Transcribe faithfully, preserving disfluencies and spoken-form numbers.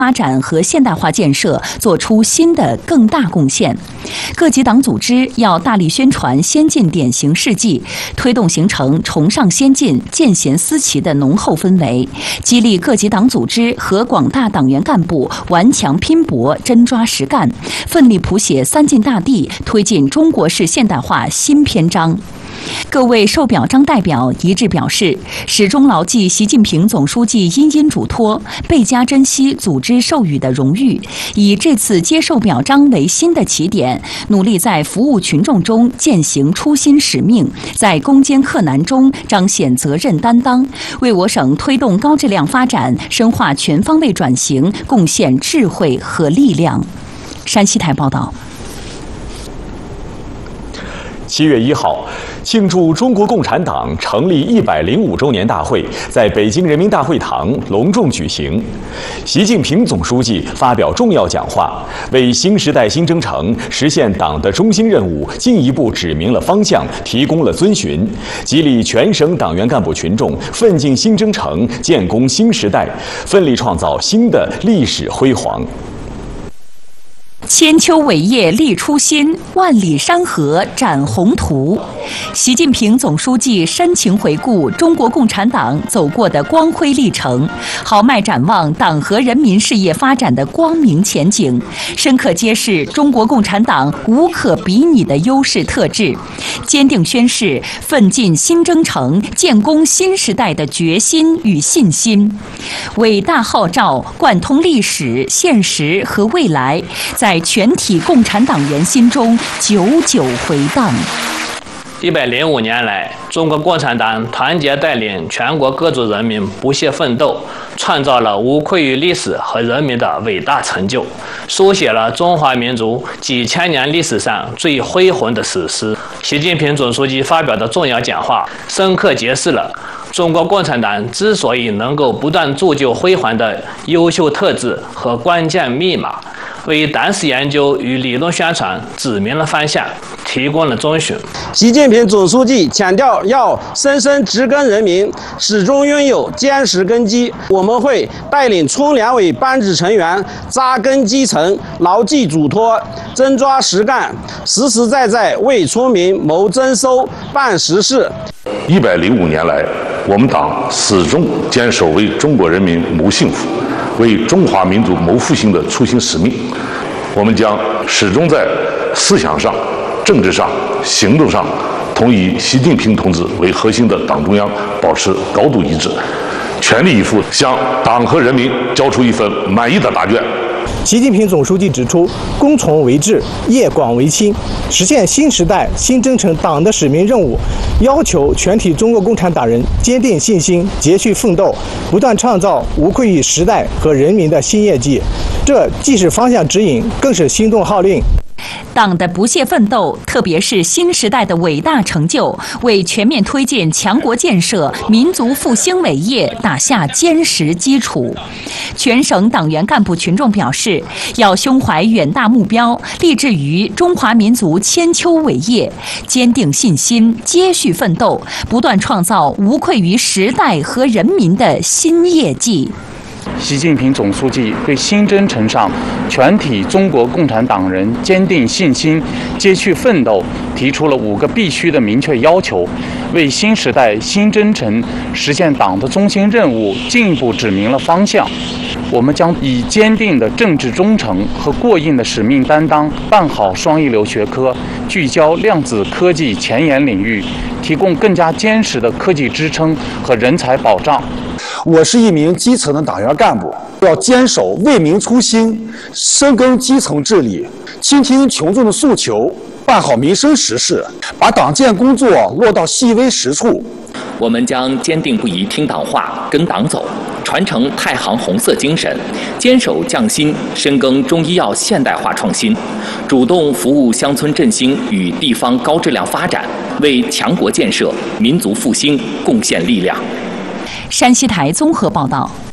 发展和现代化建设做出新的更大贡献。各级党组织要大力宣传先进典型事迹，推动形成崇尚先进、见贤思齐的浓厚氛围，激励各级党组织和广大党员干部顽强拼搏、真抓实干，奋力谱写三晋大地，推进中国式现代化新篇章。各位受表彰代表一致表示，始终牢记习近平总书记殷殷嘱托，倍加珍惜组织授予的荣誉，以这次接受表彰为新的起点，努力在服务群众中践行初心使命，在攻坚克难中彰显责任担当，为我省推动高质量发展、深化全方位转型贡献智慧和力量。山西台报道。 七月一号，庆祝中国共产党成立一百零五周年大会在北京人民大会堂隆重举行。习近平总书记发表重要讲话，为新时代新征程实现党的中心任务进一步指明了方向，提供了遵循，激励全省党员干部群众奋进新征程，建功新时代，奋力创造新的历史辉煌。 千秋伟业立初心，万里山河展宏图。习近平总书记深情回顾中国共产党走过的光辉历程，豪迈展望党和人民事业发展的光明前景，深刻揭示中国共产党无可比拟的优势特质，坚定宣示奋进新征程、建功新时代的决心与信心。伟大号召贯通历史、现实和未来，在全体共产党员心中久久回荡。 一百零五年来，中国共产党团结带领全国各族人民不懈奋斗，创造了无愧于历史和人民的伟大成就，书写了中华民族几千年历史上最恢宏的史诗。习近平总书记发表的重要讲话，深刻揭示了中国共产党之所以能够不断铸就辉煌的优秀特质和关键密码，为党史研究与理论宣传指明了方向，提供了遵循。 习近平总书记强调，要深深植根人民，始终拥有坚实根基。我们会带领村两委班子成员扎根基层，牢记嘱托，真抓实干，实实在在为村民谋增收、办实事。 一百零五年来，我们党始终坚守为中国人民谋幸福、为中华民族谋复兴的初心使命。我们将始终在思想上、政治上、行动上，同以习近平同志为核心的党中央保持高度一致，全力以赴向党和人民交出一份满意的答卷。 习近平总书记指出，工崇为治，业广为轻，实现新时代新征程党的使命任务，要求全体中国共产党人坚定信心，节续奋斗，不断创造无愧于时代和人民的新业绩。这既是方向指引，更是行动号令。 党的不懈奋斗，特别是新时代的伟大成就，为全面推进强国建设、民族复兴伟业打下坚实基础。全省党员干部群众表示，要胸怀远大目标，立志于中华民族千秋伟业，坚定信心，接续奋斗，不断创造无愧于时代和人民的新业绩。 习近平总书记对新征程上全体中国共产党人坚定信心、接续奋斗提出了五个必须的明确要求，为新时代新征程实现党的中心任务进一步指明了方向。我们将以坚定的政治忠诚和过硬的使命担当，办好双一流学科，聚焦量子科技前沿领域，提供更加坚实的科技支撑和人才保障。 我是一名基层的党员干部，要坚守为民初心，深耕基层治理，倾听群众的诉求，办好民生实事，把党建工作落到细微实处。 我们将坚定不移听党话、跟党走，传承太行红色精神，坚守匠心，深耕中医药现代化创新，主动服务乡村振兴与地方高质量发展，为强国建设、民族复兴贡献力量。 山西台综合报道。